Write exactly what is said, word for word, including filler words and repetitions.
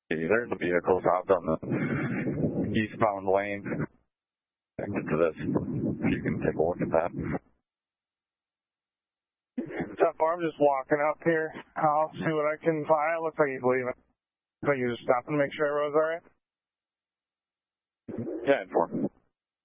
There's a vehicle stopped on the eastbound lane. Exit to this. You can take a look at that. So far, I'm just walking up here. I'll see what I can find. It looks like he's leaving. Looks like he's just stopping to make sure everyone's all right. Yeah, inform.